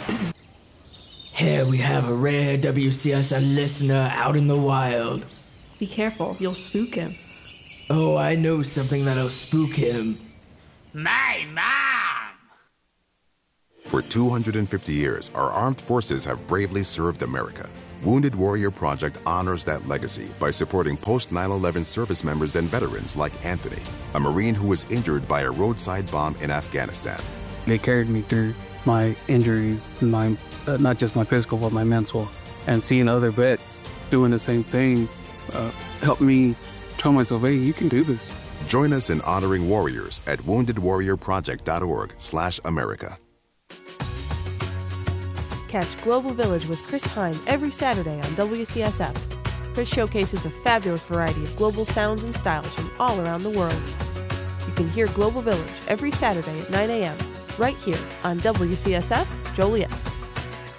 Here we have a rare WCSN listener out in the wild. Be careful, you'll spook him. Oh, I know something that'll spook him. My mom! For 250 years, our armed forces have bravely served America. Wounded Warrior Project honors that legacy by supporting post-9/11 service members and veterans like Anthony, a Marine who was injured by a roadside bomb in Afghanistan. They carried me through my injuries, not just my physical, but my mental. And seeing other vets doing the same thing helped me tell myself, hey, you can do this. Join us in honoring warriors at woundedwarriorproject.org/America. Catch Global Village with Chris Heim every Saturday on WCSF. Chris showcases a fabulous variety of global sounds and styles from all around the world. You can hear Global Village every Saturday at 9 a.m. right here on WCSF Joliet.